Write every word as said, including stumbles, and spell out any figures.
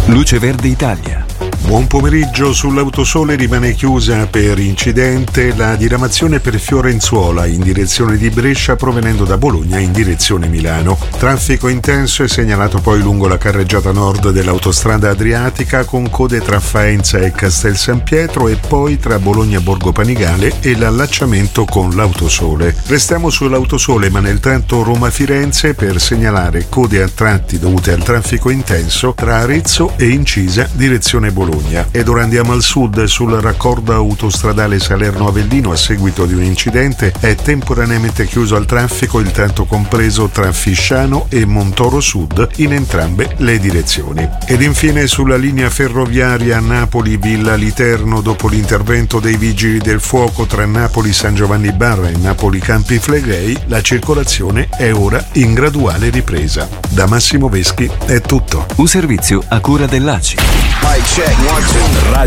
Luce Verde Italia. Buon pomeriggio. Sull'Autosole rimane chiusa per incidente la diramazione per Fiorenzuola in direzione di Brescia provenendo da Bologna in direzione Milano. Traffico intenso è segnalato poi lungo la carreggiata nord dell'autostrada Adriatica con code tra Faenza e Castel San Pietro e poi tra Bologna Borgo Panigale e l'allacciamento con l'Autosole. Restiamo sull'Autosole ma nel tratto Roma-Firenze per segnalare code a tratti dovute al traffico intenso tra Arezzo e Incisa direzione Bologna. Ed ora andiamo al sud. Sul raccordo autostradale Salerno-Avellino a seguito di un incidente è temporaneamente chiuso al traffico il tratto compreso tra Fisciano e Montoro Sud in entrambe le direzioni. Ed infine sulla linea ferroviaria Napoli-Villa Literno dopo l'intervento dei vigili del fuoco tra Napoli San Giovanni Barra e Napoli Campi Flegrei la circolazione è ora in graduale ripresa. Da Massimo Veschi è tutto. Un servizio a cura dell'A C I. Mic check, one, two. Radio